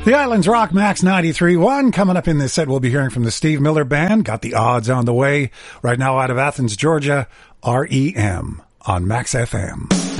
The Islands Rock Max 93.1. Coming up in this set, we'll be hearing from the Steve Miller Band. Got the odds on the way. Right now out of Athens, Georgia, REM on Max FM.